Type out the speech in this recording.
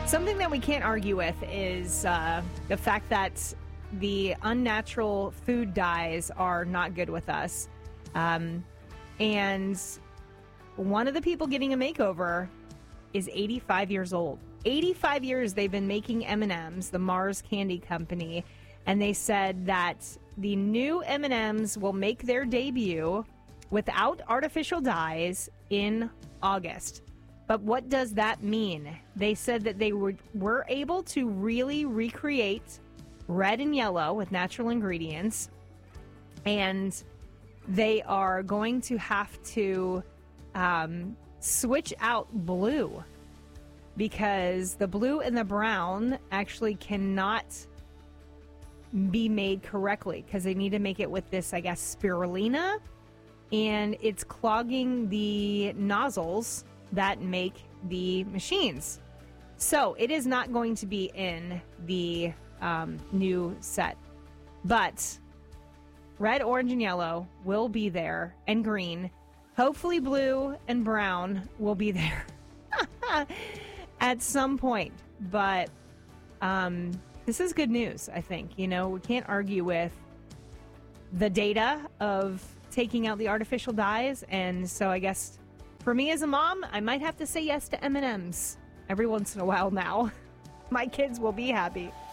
Something that we can't argue with is the fact that the unnatural food dyes are not good with us. And one of the people getting a makeover is 85 years old. 85 years they've been making M&Ms, the Mars Candy Company, and they said that the new M&Ms will make their debut without artificial dyes in August. But what does that mean? They said that they were able to really recreate red and yellow with natural ingredients, and they are going to have to switch out blue, because the blue and the brown actually cannot be made correctly because they need to make it with this, I guess, spirulina, and it's clogging the nozzles that make the machines. So it is not going to be in the new set. But red, orange, and yellow will be there, and green. Hopefully blue and brown will be there at some point. But this is good news, I think. You know, we can't argue with the data of taking out the artificial dyes. And so I guess for me as a mom, I might have to say yes to M&Ms every once in a while now. My kids will be happy.